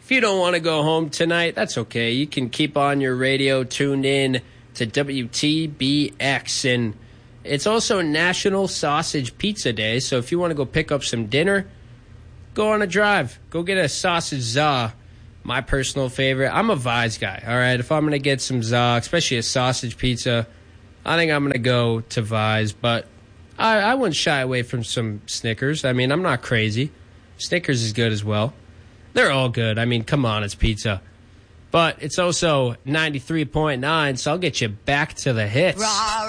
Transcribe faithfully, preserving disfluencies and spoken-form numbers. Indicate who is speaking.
Speaker 1: If you don't want to go home tonight, that's okay. You can keep on your radio, tuned in to W T B X. And it's also National Sausage Pizza Day, so if you want to go pick up some dinner, go on a drive. Go get a sausage za, my personal favorite. I'm a Vise guy, all right? If I'm going to get some za, especially a sausage pizza, I think I'm going to go to Vise. But I, I wouldn't shy away from some Snickers. I mean, I'm not crazy. Snickers is good as well. They're all good. I mean, come on, it's pizza. But it's also ninety-three point nine, so I'll get you back to the hits.